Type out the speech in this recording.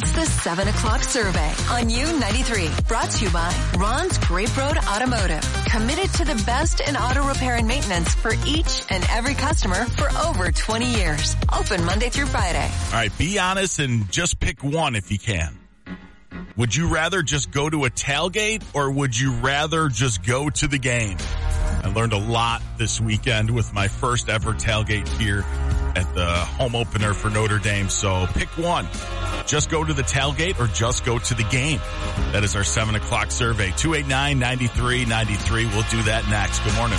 It's the 7 o'clock survey on U93. Brought to you by Ron's Grape Road Automotive. Committed to the best in auto repair and maintenance for each and every customer for over 20 years. Open Monday through Friday. All right, be honest and just pick one if you can. Would you rather just go to a tailgate or would you rather just go to the game? I learned a lot this weekend with my first ever tailgate here at the home opener for Notre Dame. So pick one. Just go to the tailgate or just go to the game. That is our 7 o'clock survey. 289-9393. We'll do that next. Good morning.